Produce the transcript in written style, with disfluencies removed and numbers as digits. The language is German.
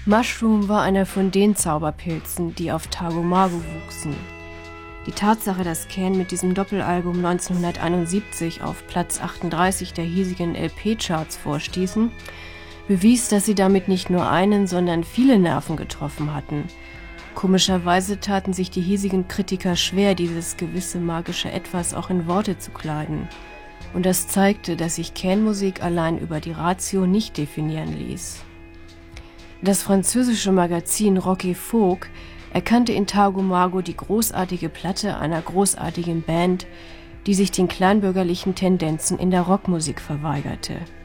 Mushroom war einer von den Zauberpilzen, die auf Tagomago wuchsen. Die Tatsache, dass Can mit diesem Doppelalbum 1971 auf Platz 38 der hiesigen LP-Charts vorstießen, bewies, dass sie damit nicht nur einen, sondern viele Nerven getroffen hatten. Komischerweise taten sich die hiesigen Kritiker schwer, dieses gewisse magische Etwas auch in Worte zu kleiden. Und das zeigte, dass sich Can-Musik allein über die Ratio nicht definieren ließ. Das französische Magazin Rock et Folk erkannte in Tagomago die großartige Platte einer großartigen Band, die sich den kleinbürgerlichen Tendenzen in der Rockmusik verweigerte.